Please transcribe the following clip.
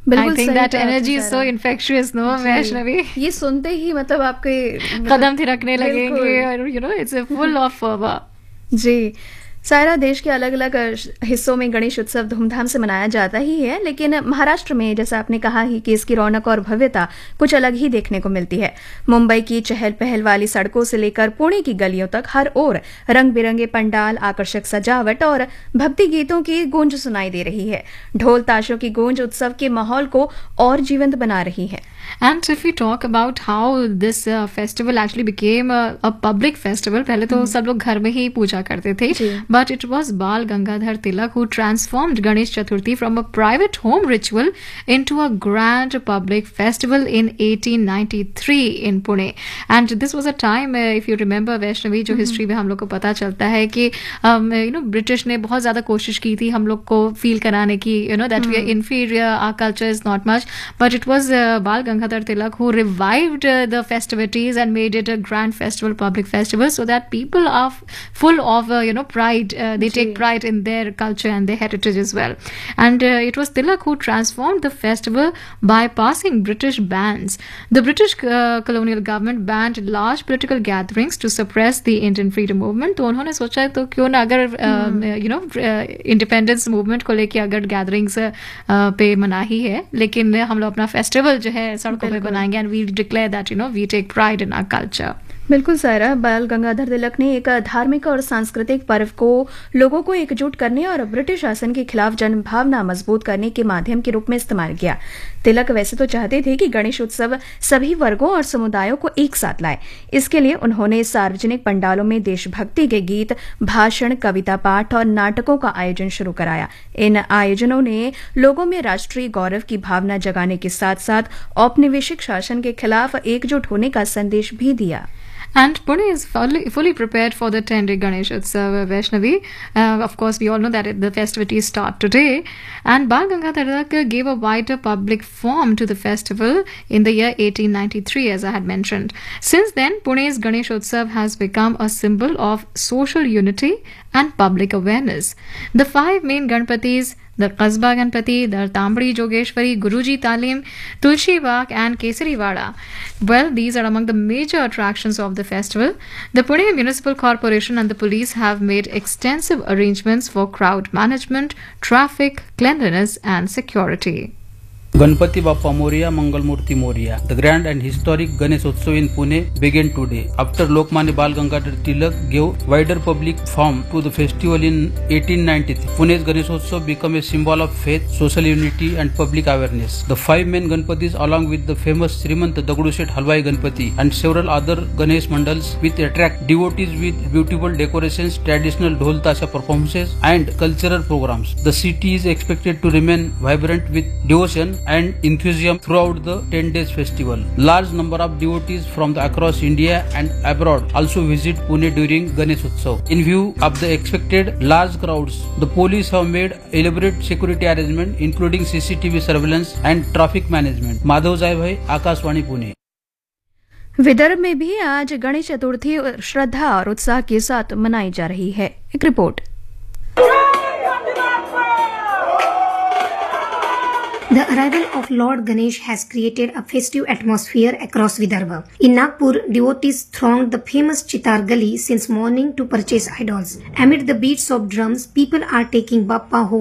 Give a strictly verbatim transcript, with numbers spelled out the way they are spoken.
बिल्कुल I think सही that कहा आपने energy is so सारा। infectious, no, जी, वैष्णवी? ये सुनते ही मतलब आपके कदम थिरकने लगेंगे बिल्कुल। और you know it's a full of fervor. जी। सारा देश के अलग अलग हिस्सों में गणेश उत्सव धूमधाम से मनाया जाता ही है, लेकिन महाराष्ट्र में जैसा आपने कहा ही कि इसकी रौनक और भव्यता कुछ अलग ही देखने को मिलती है। मुंबई की चहल पहल वाली सड़कों से लेकर पुणे की गलियों तक हर ओर रंग बिरंगे पंडाल, आकर्षक सजावट और भक्ति गीतों की गूंज सुनाई दे रही है। ढोल ताशों की गूंज उत्सव के माहौल को और जीवंत बना रही है। And if we talk about how this uh, festival actually became a, a public festival, पहले तो सब लोग घर में ही पूजा करते थे, but it was Bal Gangadhar Tilak who transformed Ganesh Chaturthi from a private home ritual into a grand public festival in eighteen ninety-three in Pune. And this was a time, uh, if you remember Vaishnavi, जो history में हम लोग को पता चलता है कि you know British ने बहुत ज्यादा कोशिश की थी हम लोग को फील कराने की, you know that we are inferior, our culture is not much, but it was बाल Gangadhar Tilak who revived uh, the festivities and made it a grand festival, public festival, so that people are f- full of uh, you know pride. Uh, they take pride in their culture and their heritage as well. And uh, it was Tilak who transformed the festival by passing British bans. The British uh, colonial government banned large political gatherings to suppress the Indian freedom movement. तो उन्होंने सोचा तो क्यों ना अगर you know independence movement को लेके अगर गैदरिंग्स पे मनाही है, लेकिन हम लोग अपना फेस्टिवल जो है सड़कों पे बनाएंगे and we declare that you know we take pride in our culture. बिल्कुल सारा, बाल गंगाधर तिलक ने एक धार्मिक और सांस्कृतिक पर्व को लोगों को एकजुट करने और ब्रिटिश शासन के खिलाफ जन भावना मजबूत करने के माध्यम के रूप में इस्तेमाल किया। तिलक वैसे तो चाहते थे कि गणेश उत्सव सभी वर्गों और समुदायों को एक साथ लाए। इसके लिए उन्होंने सार्वजनिक पंडालों में देशभक्ति के गीत, भाषण, कविता पाठ और नाटकों का आयोजन शुरू कराया। इन आयोजनों ने लोगों में राष्ट्रीय गौरव की भावना जगाने के साथ साथ औपनिवेशिक शासन के खिलाफ एकजुट होने का संदेश भी दिया। And Pune is fully, fully prepared for the ten-day Ganesh Utsav, Vaishnavi. Uh, of course, we all know that it, the festivities start today. And Bal Gangadhar Tilak gave a wider public form to the festival in the year eighteen ninety-three, as I had mentioned. Since then, Pune's Ganesh Utsav has become a symbol of social unity and public awareness. The five main Ganpatis, the Qasba Ganpati, the Tambri Jogeshwari, Guruji Talim, Tulshi Bagh and Kesari Wada. Well, these are among the major attractions of the festival. The Pune Municipal Corporation and the police have made extensive arrangements for crowd management, traffic, cleanliness and security. Ganpati Bappa Moria, Mangalmurti Moria. The grand and historic Ganesh Utsav in Pune began today. After Lokmanya Bal Gangadhar Tilak gave wider public form to the festival in eighteen ninety-three, Pune's Ganesh Utsav became a symbol of faith, social unity and public awareness. The five main Ganpatis along with the famous Srimant Dagdushet Halwai Ganpati and several other Ganesh Mandals with attract devotees with beautiful decorations, traditional Dhol Tasha performances and cultural programs. The city is expected to remain vibrant with devotion and enthusiasm throughout the ten days festival. Large number of devotees from the across India and abroad also visit Pune during Ganesh Utsav. In view of the expected large crowds, the police have made elaborate security arrangements including C C T V surveillance and traffic management. Madhav Jaibhai, Akashvani, Pune. Vidarbha में भी आज गणेश चतुर्थी श्रद्धा और उत्साह के साथ मनाई जा रही है। एक report. The arrival of Lord Ganesh has created a festive atmosphere across Vidarbha. In Nagpur, devotees thronged the famous Chitar Gali since morning to purchase idols. Amid the beats of drums, people are taking Bappa home.